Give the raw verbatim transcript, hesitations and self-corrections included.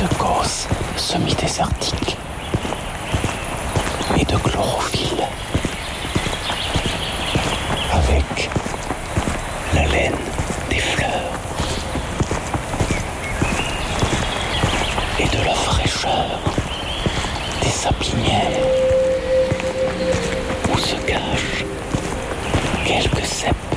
de causses semi-désertiques et de chlorophylle, avec la laine des fleurs et de la fraîcheur des sapinières où se cachent quelques cèpes